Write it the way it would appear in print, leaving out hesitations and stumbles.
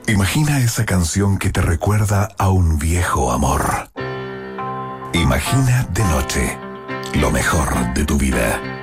Imagina esa canción que te recuerda a un viejo amor. Imagina de noche lo mejor de tu vida.